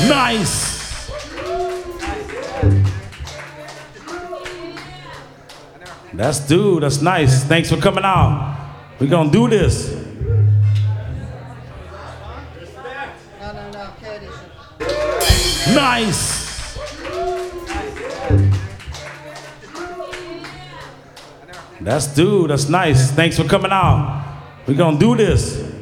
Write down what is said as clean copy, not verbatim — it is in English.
Nice. That's nice. Thanks for coming out. We're gonna do this. Nice. That's nice. Thanks for coming out. We're gonna do this.